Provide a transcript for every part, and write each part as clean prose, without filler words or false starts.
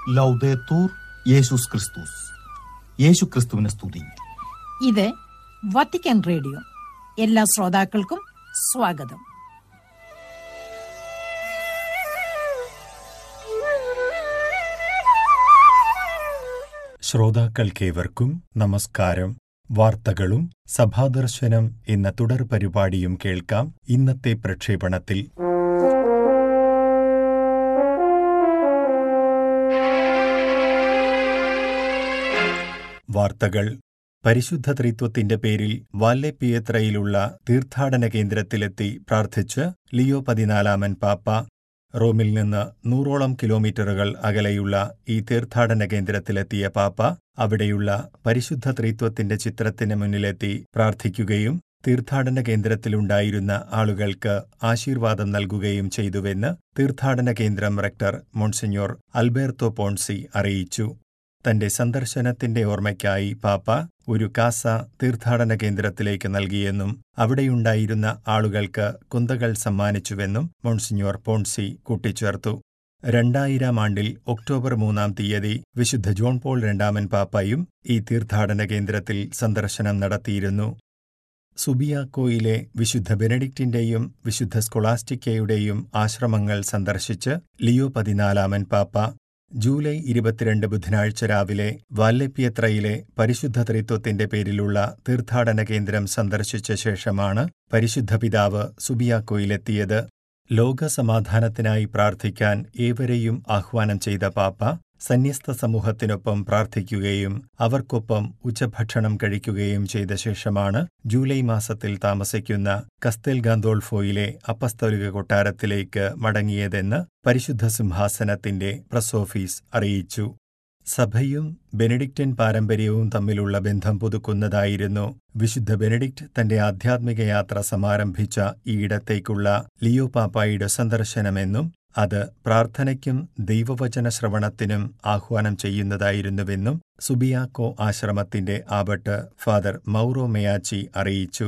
ലൗദേത്തൂർ യേശുസ് ക്രിസ്തുസ്. യേശു ക്രിസ്തുവിനെ സ്തുതി. ഇത് വത്തിക്കാൻ റേഡിയോ. എല്ലാ ശ്രോതാക്കൾക്കും സ്വാഗതം. ശ്രോതാക്കൾക്കേവർക്കും നമസ്കാരം. വാർത്തകളും സഭാദർശനം എന്ന തുടർ പരിപാടിയും കേൾക്കാം. ഇന്നത്തെ പ്രക്ഷേപണത്തിൽ വാർത്തകൾ. പരിശുദ്ധ ത്രിത്വത്തിന്റെ പേരിൽ വാല്ലെ പിയത്രയിലുള്ള തീർത്ഥാടന കേന്ദ്രത്തിലെത്തി പ്രാർത്ഥിച്ച് ലിയോ 14 പാപ്പ. റോമിൽ നിന്ന് 100ഓളം കിലോമീറ്ററുകൾ അകലെയുള്ള ഈ തീർത്ഥാടന കേന്ദ്രത്തിലെത്തിയ പാപ്പ അവിടെയുള്ള പരിശുദ്ധ ത്രിത്വത്തിന്റെ ചിത്രത്തിന് മുന്നിലെത്തി പ്രാർത്ഥിക്കുകയും തീർത്ഥാടന കേന്ദ്രത്തിലുണ്ടായിരുന്ന ആളുകൾക്ക് ആശീർവാദം നൽകുകയും ചെയ്തുവെന്ന് തീർത്ഥാടന കേന്ദ്രം റെക്ടർ മോൺസിഞ്ഞോർ അൽബേർട്ടോ പോൺസി അറിയിച്ചു. തന്റെ സന്ദർശനത്തിന്റെ ഓർമ്മയ്ക്കായി പാപ്പ ഒരു കാസ തീർത്ഥാടന കേന്ദ്രത്തിലേക്ക് നൽകിയെന്നും അവിടെയുണ്ടായിരുന്ന ആളുകൾക്ക് കുന്തകൾ സമ്മാനിച്ചുവെന്നും മോൺസിഞ്ഞോർ പോൺസി കൂട്ടിച്ചേർത്തു. 2000 ആണ്ടിൽ ഒക്ടോബർ 3 വിശുദ്ധ ജോൺ പോൾ II പാപ്പായും ഈ തീർത്ഥാടന കേന്ദ്രത്തിൽ സന്ദർശനം നടത്തിയിരുന്നു. സുബിയാക്കോയിലെ വിശുദ്ധ ബെനഡിക്റ്റിന്റെയും വിശുദ്ധ സ്കൊളാസ്റ്റിക്കയുടെയും ആശ്രമങ്ങൾ സന്ദർശിച്ച് ലിയോ 14 പാപ്പ ജൂലൈ 22 ബുധനാഴ്ച രാവിലെ വാല്ലെ പിയത്രയിലെ പരിശുദ്ധ ത്രിത്വത്തിന്റെ പേരിലുള്ള തീർത്ഥാടന കേന്ദ്രം സന്ദർശിച്ച ശേഷമാണ് പരിശുദ്ധ പിതാവ് സുബിയാക്കോയിലെത്തിയത്. ലോകസമാധാനത്തിനായി പ്രാർത്ഥിക്കാൻ ഏവരെയും ആഹ്വാനം ചെയ്ത പാപ്പ സന്യസ്ത സമൂഹത്തിനൊപ്പം പ്രാർത്ഥിക്കുകയും അവർക്കൊപ്പം ഉച്ചഭക്ഷണം കഴിക്കുകയും ചെയ്ത ശേഷമാണ് ജൂലൈ മാസത്തിൽ താമസിക്കുന്ന കസ്തേൽ ഗാന്തോൾഫോയിലെ അപ്പസ്തോലിക കൊട്ടാരത്തിലേക്ക് മടങ്ങിയതെന്ന് പരിശുദ്ധ സിംഹാസനത്തിന്റെ പ്രസ് ഓഫീസ് അറിയിച്ചു. സഭയും ബെനഡിക്റ്റൻ പാരമ്പര്യവും തമ്മിലുള്ള ബന്ധം പുതുക്കുന്നതായിരുന്നു വിശുദ്ധ ബെനഡിക്റ്റ് തന്റെ ആധ്യാത്മിക യാത്ര സമാരംഭിച്ച ഈയിടത്തേക്കുള്ള ലിയോ പാപ്പായുടെ സന്ദർശനമെന്നും അത് പ്രാർത്ഥനയ്ക്കും ദൈവവചന ശ്രവണത്തിനും ആഹ്വാനം ചെയ്യുന്നതായിരുന്നുവെന്നും സുബിയാക്കോ ആശ്രമത്തിന്റെ ആബട്ട് ഫാദർ മൗറോ മെയാച്ചി അറിയിച്ചു.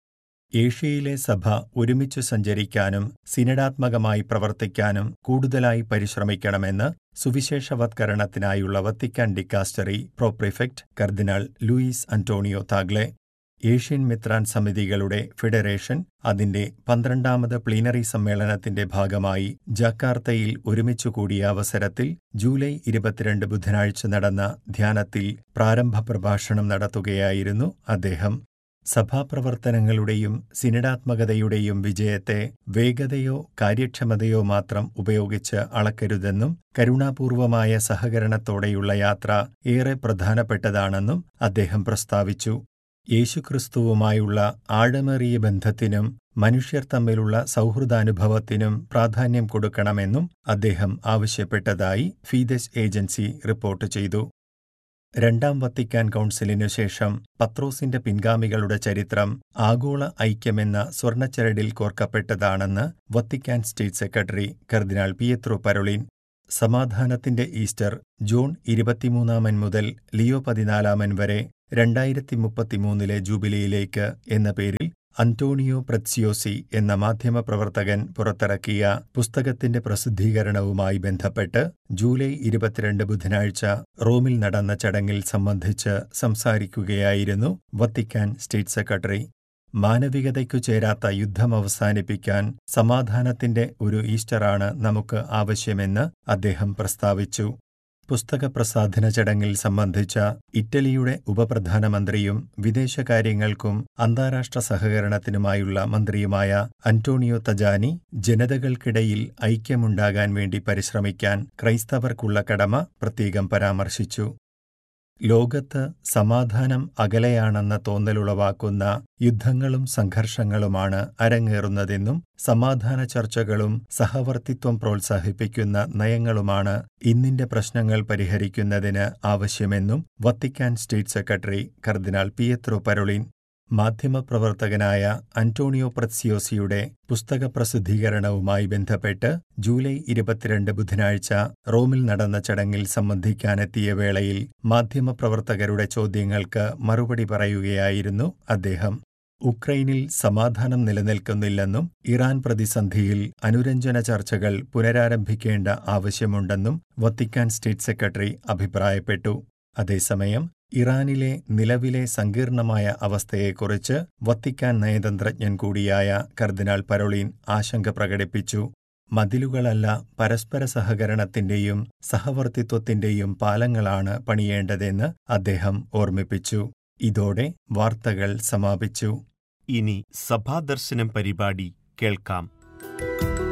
ഏഷ്യയിലെ സഭ ഒരുമിച്ചു സഞ്ചരിക്കാനും സിനഡാത്മകമായി പ്രവർത്തിക്കാനും കൂടുതലായി പരിശ്രമിക്കണമെന്ന് സുവിശേഷവത്കരണത്തിനായുള്ള വത്തിക്കാൻ ഡിക്കാസ്റ്ററി പ്രോപ്രിഫെക്ട് കർദിനാൾ ലൂയിസ് അന്റോണിയോ താഗ്ലെ. ഏഷ്യൻ മിത്രാൻ സമിതികളുടെ ഫെഡറേഷൻ അതിന്റെ 12ാമത് പ്ലീനറി സമ്മേളനത്തിന്റെ ഭാഗമായി ജക്കാർത്തയിൽ ഒരുമിച്ചു കൂടിയ അവസരത്തിൽ ജൂലൈ 22 ബുധനാഴ്ച നടന്ന ധ്യാനത്തിൽ പ്രാരംഭ പ്രഭാഷണം നടത്തുകയായിരുന്നു അദ്ദേഹം. സഭാപ്രവർത്തനങ്ങളുടെയും സിനഡാത്മകതയുടെയും വിജയത്തെ വേഗതയോ കാര്യക്ഷമതയോ മാത്രം ഉപയോഗിച്ച് അളക്കരുതെന്നും കരുണാപൂർവമായ സഹകരണത്തോടെയുള്ള യാത്ര ഏറെ പ്രധാനപ്പെട്ടതാണെന്നും അദ്ദേഹം പ്രസ്താവിച്ചു. യേശുക്രിസ്തുവുമായുള്ള ആഴമേറിയ ബന്ധത്തിനും മനുഷ്യർ തമ്മിലുള്ള സൗഹൃദാനുഭവത്തിനും പ്രാധാന്യം കൊടുക്കണമെന്നും അദ്ദേഹം ആവശ്യപ്പെട്ടതായി ഫീദെസ് ഏജൻസി റിപ്പോർട്ട് ചെയ്തു. 2ാം വത്തിക്കാൻ കൗൺസിലിനു ശേഷം പത്രോസിന്റെ പിൻഗാമികളുടെ ചരിത്രം ആഗോള ഐക്യമെന്ന സ്വർണ്ണച്ചരടിൽ കോർക്കപ്പെട്ടതാണെന്ന് വത്തിക്കാൻ സ്റ്റേറ്റ് സെക്രട്ടറി കർദിനാൾ പിയത്രോ പരോളിൻ. സമാധാനത്തിന്റെ ഈസ്റ്റർ ജൂൺ 23 മുതൽ ലിയോ 14 വരെ 2033 ജൂബിലിയിലേക്ക് എന്ന പേരിൽ അന്റോണിയോ പ്രത്സ്യോസി എന്ന മാധ്യമപ്രവർത്തകൻ പുറത്തിറക്കിയ പുസ്തകത്തിന്റെ പ്രസിദ്ധീകരണവുമായി ബന്ധപ്പെട്ട് ജൂലൈ 22 ബുധനാഴ്ച റോമിൽ നടന്ന ചടങ്ങിൽ സംബന്ധിച്ച് സംസാരിക്കുകയായിരുന്നു വത്തിക്കാൻ സ്റ്റേറ്റ് സെക്രട്ടറി. മാനവികതയ്ക്കു ചേരാത്ത യുദ്ധം അവസാനിപ്പിക്കാൻ സമാധാനത്തിന്റെ ഒരു ഈസ്റ്ററാണ് നമുക്ക് ആവശ്യമെന്ന് അദ്ദേഹം പ്രസ്താവിച്ചു. പുസ്തക പ്രസാധന ചടങ്ങിൽ സംബന്ധിച്ച ഇറ്റലിയുടെ ഉപപ്രധാനമന്ത്രിയും വിദേശകാര്യങ്ങൾക്കും അന്താരാഷ്ട്ര സഹകരണത്തിനുമായുള്ള മന്ത്രിയുമായ അന്റോണിയോ തജാനി ജനതകൾക്കിടയിൽ ഐക്യമുണ്ടാകാൻ വേണ്ടി പരിശ്രമിക്കാൻ ക്രൈസ്തവർക്കുള്ള കടമ പ്രത്യേകം പരാമർശിച്ചു. ലോകത്ത് സമാധാനം അകലെയാണെന്ന തോന്നലുളവാക്കുന്ന യുദ്ധങ്ങളും സംഘർഷങ്ങളുമാണ് അരങ്ങേറുന്നതെന്നും സമാധാന ചർച്ചകളും സഹവർത്തിത്വം പ്രോത്സാഹിപ്പിക്കുന്ന നയങ്ങളുമാണ് ഇന്നിന്റെ പ്രശ്നങ്ങൾ പരിഹരിക്കുന്നതിന് ആവശ്യമെന്നും വത്തിക്കാൻ സ്റ്റേറ്റ് സെക്രട്ടറി കർദിനാൾ പിയത്രോ പരോളിൻ. മാധ്യമപ്രവർത്തകനായ അന്റോണിയോ പ്രത്സ്യോസിയുടെ പുസ്തക പ്രസിദ്ധീകരണവുമായി ബന്ധപ്പെട്ട് ജൂലൈ 22 ബുധനാഴ്ച റോമിൽ നടന്ന ചടങ്ങിൽ സംബന്ധിക്കാനെത്തിയ വേളയിൽ മാധ്യമപ്രവർത്തകരുടെ ചോദ്യങ്ങൾക്ക് മറുപടി പറയുകയായിരുന്നു അദ്ദേഹം. ഉക്രൈനിൽ സമാധാനം നിലനിൽക്കുന്നില്ലെന്നും ഇറാൻ പ്രതിസന്ധിയിൽ അനുരഞ്ജന ചർച്ചകൾ പുനരാരംഭിക്കേണ്ട ആവശ്യമുണ്ടെന്നും വത്തിക്കാൻ സ്റ്റേറ്റ് സെക്രട്ടറി അഭിപ്രായപ്പെട്ടു. അതേസമയം ഇറാനിലെ നിലവിലെ സങ്കീർണമായ അവസ്ഥയെക്കുറിച്ച് വത്തിക്കാൻ നയതന്ത്രജ്ഞൻ കൂടിയായ കർദിനാൾ പരോളിൻ ആശങ്ക പ്രകടിപ്പിച്ചു. മതിലുകളല്ല, പരസ്പര സഹകരണത്തിന്റെയും സഹവർത്തിത്വത്തിന്റെയും പാലങ്ങളാണ് പണിയേണ്ടതെന്ന് അദ്ദേഹം ഓർമ്മിപ്പിച്ചു. ഇതോടെ വാർത്തകൾ സമാപിച്ചു. ഇനി സഭാദർശനം പരിപാടി കേൾക്കാം.